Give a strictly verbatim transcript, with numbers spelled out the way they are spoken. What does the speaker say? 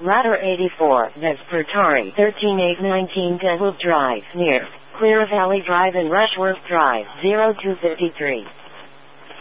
Ladder eighty-four, Vespertari, thirteen eight nineteen Deadwood Drive, near Clear Valley Drive and Rushworth Drive, zero two five three.